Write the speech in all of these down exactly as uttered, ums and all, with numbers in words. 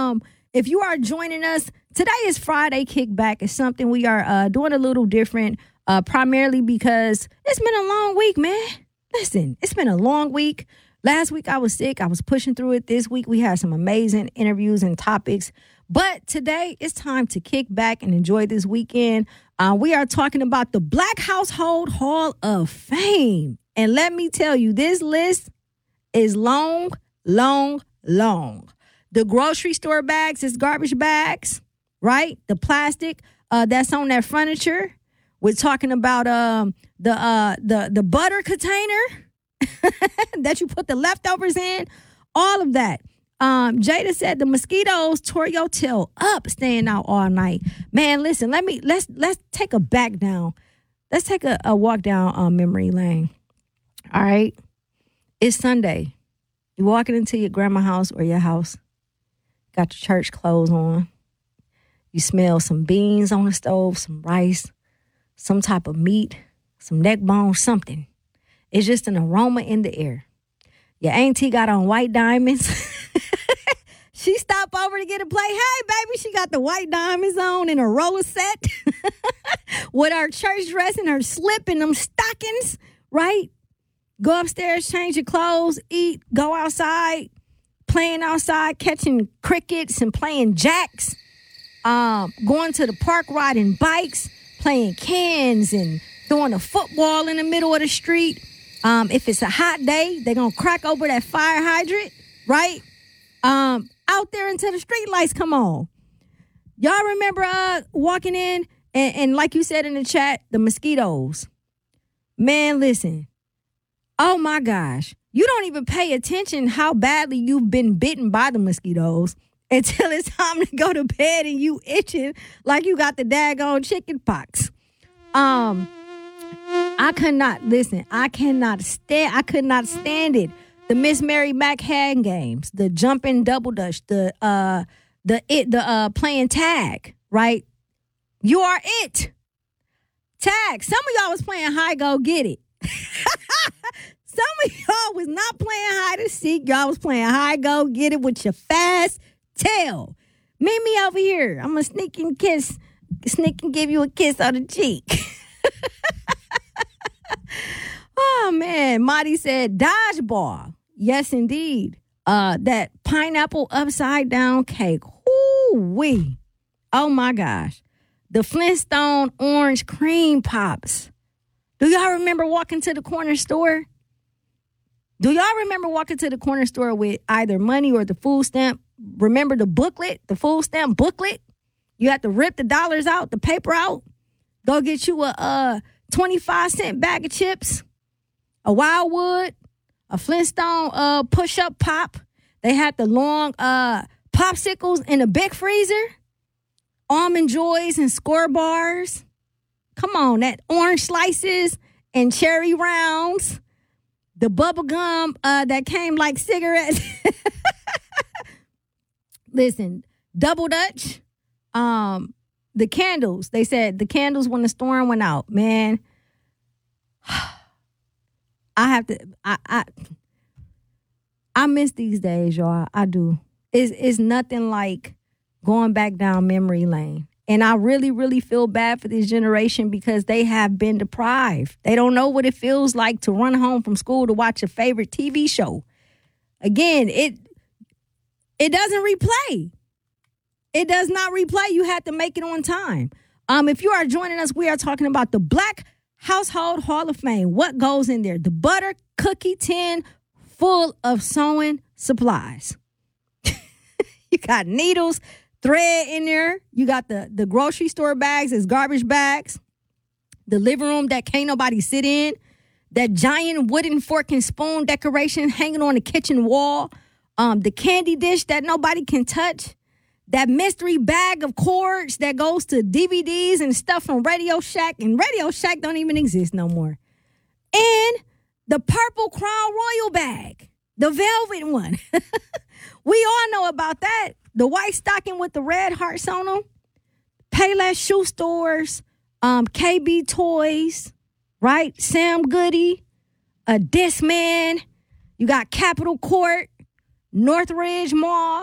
Um, if you are joining us, today is Friday Kickback. It's something we are uh, doing a little different, uh, primarily because it's been a long week, man. Listen, it's been a long week. Last week I was sick. I was pushing through it. This week we had some amazing interviews and topics. But today it's time to kick back and enjoy this weekend. Uh, we are talking about the Black Household Hall of Fame. And let me tell you, this list is long, long, long. The grocery store bags is garbage bags, right? The plastic uh, that's on that furniture. We're talking about um, the uh, the the butter container that you put the leftovers in. All of that. Um, Jada said the mosquitoes tore your tail up staying out all night. Man, listen, let me let's let's take a back down. Let's take a, a walk down uh, memory lane. All right. It's Sunday. You're walking into your grandma's house or your house. Got your church clothes on. You smell some beans on the stove, some rice, some type of meat, some neck bone, something. It's just an aroma in the air. Your auntie got on white diamonds. She stopped over to get a plate. Hey, baby, she got the white diamonds on in her roller set with her church dress and her slip and them stockings, right? Go upstairs, change your clothes, eat, go outside, playing outside, catching crickets and playing jacks, um, going to the park riding bikes, playing cans and throwing a football in the middle of the street. Um, if it's a hot day, they're going to crack over that fire hydrant, right? Um, out there until the street lights come on. Y'all remember uh, walking in and, and like you said in the chat, the mosquitoes. Man, listen. Oh, my gosh. You don't even pay attention how badly you've been bitten by the mosquitoes until it's time to go to bed and you itching like you got the daggone chicken pox. Um, I could not, listen, I cannot stand, I could not stand it. The Miss Mary Mack hand games, the jumping double dutch, the, uh, the, it, the, uh, playing tag, right? You are it. Tag. Some of y'all was playing high go get it. Some of y'all was not playing hide and seek. Y'all was playing high go get it with your fast tail. Meet me over here. I'm going to sneak and kiss, sneak and give you a kiss on the cheek. Oh, man. Marty said dodgeball. Yes, indeed. Uh, that pineapple upside down cake. Ooh-wee. Oh, my gosh. The Flintstone orange cream pops. Do y'all remember walking to the corner store? Do y'all remember walking to the corner store with either money or the food stamp? Remember the booklet, the food stamp booklet? You had to rip the dollars out, the paper out. Go get you a, a twenty-five cent bag of chips, a Wildwood, a Flintstone uh, push-up pop. They had the long uh, popsicles in a big freezer, Almond Joys and Score bars. Come on, that orange slices and cherry rounds. The bubble gum uh, that came like cigarettes. Listen, double dutch. Um, the candles. They said the candles when the storm went out. Man, I have to. I I, I miss these days, y'all. I do. It's it's nothing like going back down memory lane. And I really, really feel bad for this generation because they have been deprived. They don't know what it feels like to run home from school to watch a favorite T V show. Again, it it doesn't replay. It does not replay. You have to make it on time. Um, if you are joining us, we are talking about the Black Household Hall of Fame. What goes in there? The butter cookie tin full of sewing supplies. You got needles, thread in there. You got the, the grocery store bags as garbage bags. The living room that can't nobody sit in. That giant wooden fork and spoon decoration hanging on the kitchen wall. Um, the candy dish that nobody can touch. That mystery bag of cords that goes to D V Ds and stuff from Radio Shack. And Radio Shack don't even exist no more. And the purple Crown Royal bag. The velvet one. We all know about that. The white stocking with the red hearts on them. Payless shoe stores. Um, K B Toys. Right? Sam Goody. A Discman. You got Capitol Court. Northridge Mall.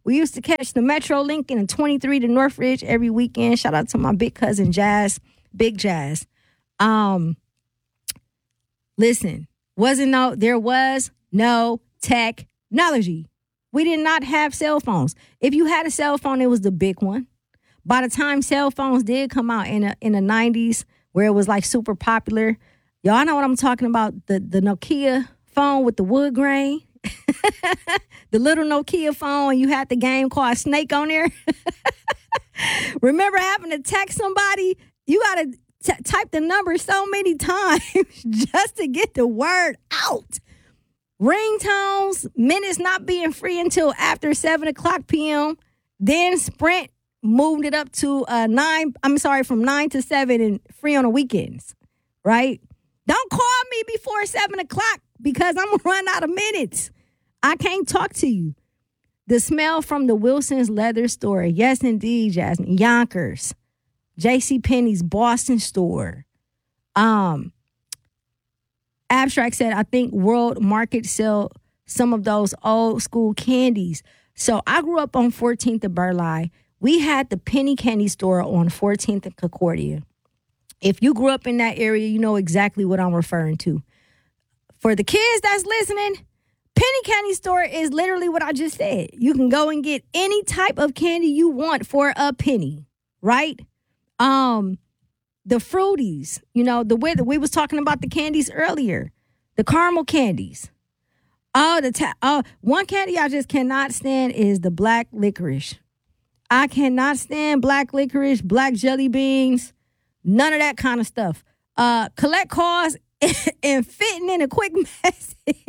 We used to catch the Metro Lincoln and twenty-three to Northridge every weekend. Shout out to my big cousin Jazz, Big Jazz. Um, listen, wasn't no, there was no technology. We did not have cell phones. If you had a cell phone, it was the big one. By the time cell phones did come out in a, in the nineties, where it was like super popular, y'all know what I'm talking about, the, the Nokia phone with the wood grain. The little Nokia phone, you had the game called Snake on there. Remember having to text somebody? You got to t- type the number so many times just to get the word out. Ringtones, minutes not being free until after seven o'clock p.m. Then Sprint moved it up to uh, nine. I'm sorry, from nine to seven and free on the weekends, right? Don't call me before seven o'clock because I'm going to run out of minutes. I can't talk to you. The smell from the Wilson's leather store. Yes, indeed, Jasmine. Yonkers. JCPenney's Boston store. Um, Abstract said, I think World Market sell some of those old school candies. So I grew up on fourteenth and Burleigh. We had the Penny Candy store on fourteenth and Concordia. If you grew up in that area, you know exactly what I'm referring to. For the kids that's listening, Penny Candy store is literally what I just said. You can go and get any type of candy you want for a penny, right? Um, the Fruities, you know, the way that we was talking about the candies earlier, the caramel candies. Oh, the ta- oh, one candy I just cannot stand is the black licorice. I cannot stand black licorice, black jelly beans, none of that kind of stuff. Uh, collect calls and fitting in a quick message.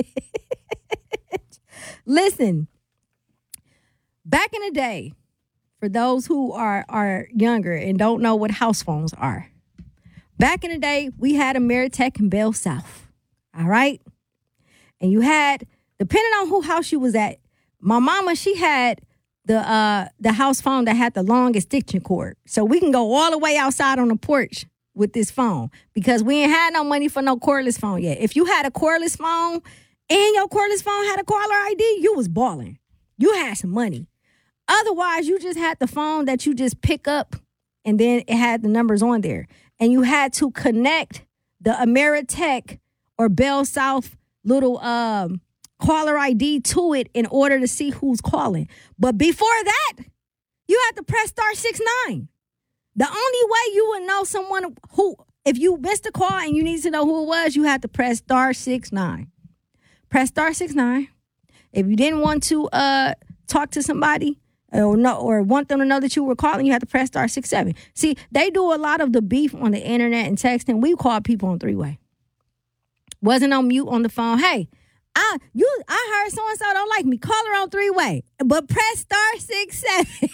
Listen, back in the day, for those who are, are younger and don't know what house phones are, back in the day, we had Ameritech and Bell South, all right? And you had, depending on who house you was at, my mama, she had the uh, the house phone that had the longest extension cord. So we can go all the way outside on the porch with this phone because we ain't had no money for no cordless phone yet. If you had a cordless phone and your cordless phone had a caller I D, you was balling. You had some money. Otherwise, you just had the phone that you just pick up and then it had the numbers on there. And you had to connect the Ameritech or Bell South little um, caller I D to it in order to see who's calling. But before that, you had to press star six nine. The only way you would know someone who, if you missed a call and you need to know who it was, you had to press star six nine. Press star six nine. If you didn't want to uh, talk to somebody or no, or want them to know that you were calling, you had to press star six seven. See, they do a lot of the beef on the internet and texting. We call people on three-way. Wasn't on mute on the phone. Hey, I you I heard so-and-so don't like me. Call her on three-way. But press star six seven.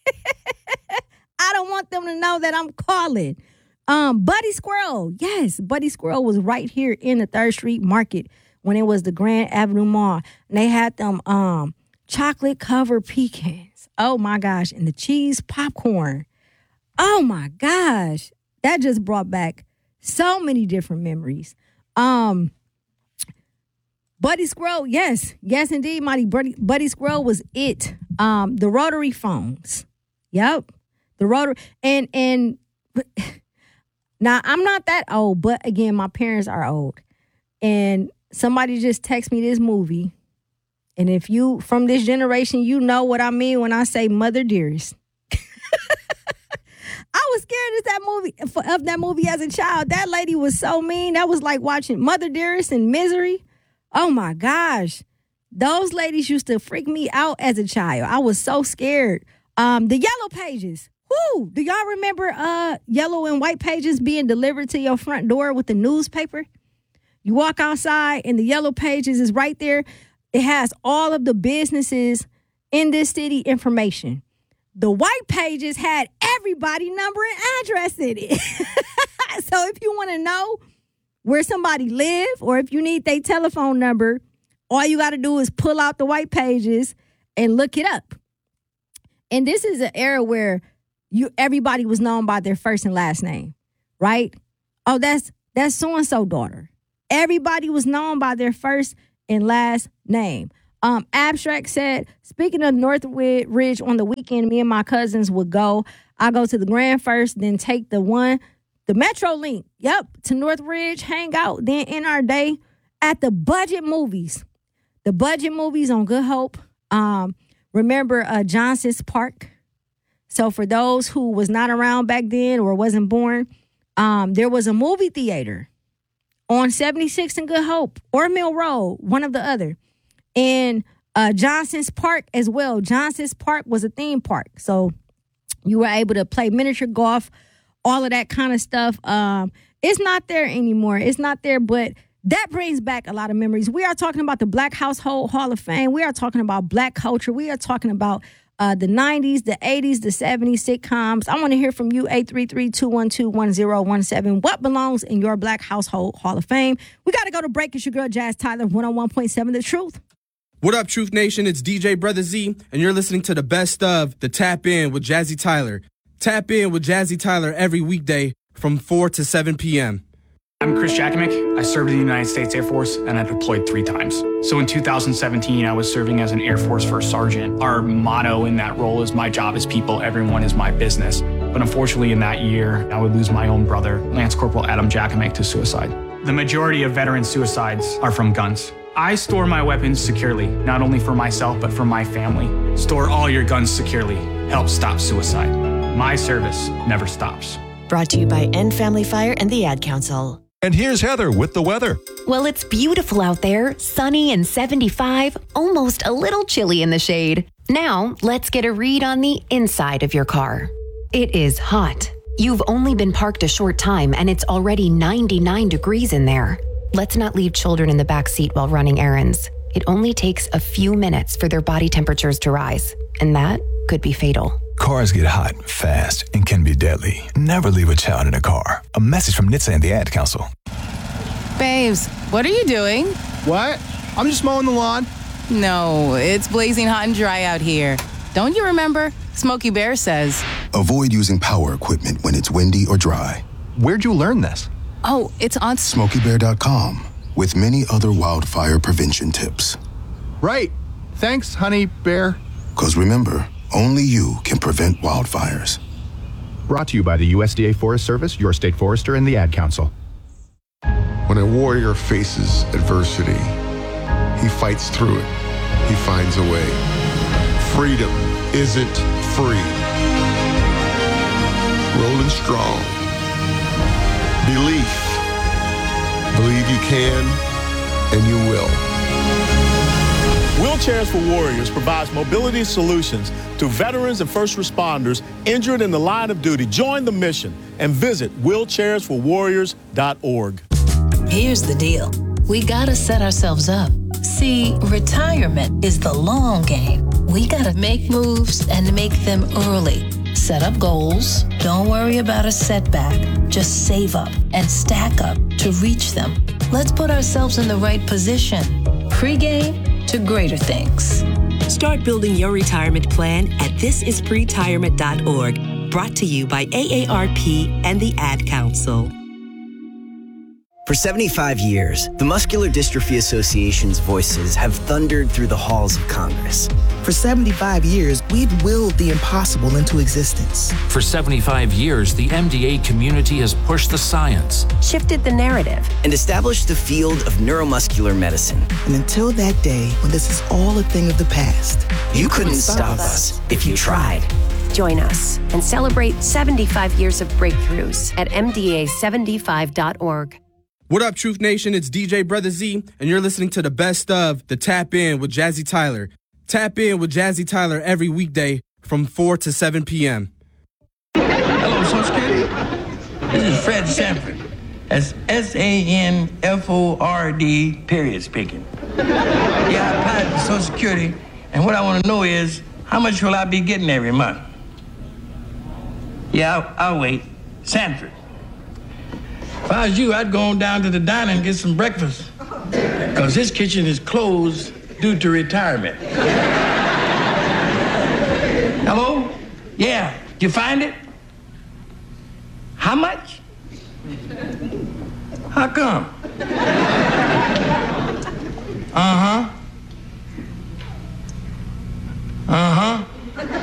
I don't want them to know that I'm calling. Um, Buddy Squirrel. Yes, Buddy Squirrel was right here in the third Street Market when it was the Grand Avenue Mall. And they had them um chocolate covered pecans. Oh my gosh. And the cheese popcorn. Oh my gosh. That just brought back so many different memories. Um, Buddy Squirrel, yes. Yes, indeed, Mighty Buddy, Buddy Squirrel was it. Um, the rotary phones. Yep. The rotary. And, and now I'm not that old, but again, my parents are old. And somebody just text me this movie. And if you from this generation, you know what I mean when I say Mother Dearest. I was scared of that movie of that movie as a child. That lady was so mean. That was like watching Mother Dearest and Misery. Oh my gosh. Those ladies used to freak me out as a child. I was so scared. Um, the Yellow Pages. Whoo! Do y'all remember uh yellow and white pages being delivered to your front door with the newspaper? You walk outside and the Yellow Pages is right there. It has all of the businesses in this city information. The white pages had everybody number and address in it. So if you want to know where somebody live or if you need their telephone number, all you got to do is pull out the white pages and look it up. And this is an era where you everybody was known by their first and last name, right? Oh, that's that's so-and-so daughter. Everybody was known by their first and last name. Um, Abstract said, speaking of Northridge on the weekend, me and my cousins would go. I go to the Grand first, then take the one, the Metro Link, yep, to Northridge, hang out, then end our day at the Budget Movies. The Budget Movies on Good Hope. Um, remember uh, Johnson's Park? So for those who was not around back then or wasn't born, um, there was a movie theater on seventy-sixth and Good Hope or Mill Road, one of the other. And uh, Johnson's Park as well. Johnson's Park was a theme park. So you were able to play miniature golf, all of that kind of stuff. Um, it's not there anymore. It's not there, but that brings back a lot of memories. We are talking about the Black Household Hall of Fame. We are talking about Black culture. We are talking about uh, the nineties, the eighties, the seventies, sitcoms. I want to hear from you, eight three three, two one two, one zero one seven. What belongs in your Black Household Hall of Fame? We got to go to break. It's your girl, Jazz Tyler, one oh one point seven The Truth. What up, Truth Nation? It's D J Brother Z, and you're listening to the best of the Tap In with Jazzy Tyler. Tap in with Jazzy Tyler every weekday from four to seven p.m. I'm Chris Jakimick. I served in the United States Air Force, and I deployed three times. So in two thousand seventeen, I was serving as an Air Force First Sergeant. Our motto in that role is, my job is people, everyone is my business. But unfortunately, in that year, I would lose my own brother, Lance Corporal Adam Jakimick, to suicide. The majority of veteran suicides are from guns. I store my weapons securely, not only for myself, but for my family. Store all your guns securely. Help stop suicide. My service never stops. Brought to you by End Family Fire and the Ad Council. And here's Heather with the weather. Well, it's beautiful out there, sunny and seventy-five, almost a little chilly in the shade. Now, let's get a read on the inside of your car. It is hot. You've only been parked a short time and it's already ninety-nine degrees in there. Let's not leave children in the back seat while running errands. It only takes a few minutes for their body temperatures to rise, and that could be fatal. Cars get hot fast and can be deadly. Never leave a child in a car. A message from N H T S A and the Ad Council. Babes, what are you doing? What? I'm just mowing the lawn. No, it's blazing hot and dry out here. Don't you remember? Smokey Bear says, avoid using power equipment when it's windy or dry. Where'd you learn this? oh, it's on Smokey Bear dot com with many other wildfire prevention tips. Right. Thanks, honey bear. Because remember, only you can prevent wildfires. Brought to you by the U S D A Forest Service, your state forester, and the Ad Council. When a warrior faces adversity, he fights through it. He finds a way. Freedom isn't free. Rolling strong. Belief. Believe you can, and you will. Wheelchairs for Warriors provides mobility solutions to veterans and first responders injured in the line of duty. Join the mission and visit wheelchairs for warriors dot org. Here's the deal. We gotta set ourselves up. See, retirement is the long game. We gotta make moves and make them early. Set up goals. Don't worry about a setback. Just save up and stack up to reach them. Let's put ourselves in the right position. Pre-game to greater things. Start building your retirement plan at this is pretirement dot org. Brought to you by A A R P and the Ad Council. For seventy-five years, the Muscular Dystrophy Association's voices have thundered through the halls of Congress. For seventy-five years, we've willed the impossible into existence. For seventy-five years, the M D A community has pushed the science, shifted the narrative, and established the field of neuromuscular medicine. And until that day, when this is all a thing of the past, you, you couldn't stop us if you tried. Join us and celebrate seventy-five years of breakthroughs at M D A seventy-five dot org. What up, Truth Nation? It's D J Brother Z, and you're listening to the best of the Tap In with Jazzy Tyler. Tap in with Jazzy Tyler every weekday from four to seven p.m. Hello, Social Security. This is Fred Sanford. That's S A N F O R D period speaking. Yeah, I applied for Social Security, and what I want to know is, how much will I be getting every month? Yeah, I'll, I'll wait. Sanford. If I was you, I'd go on down to the diner and get some breakfast. Because this kitchen is closed due to retirement. Hello? Yeah. Did you find it? How much? How come? Uh-huh. Uh-huh.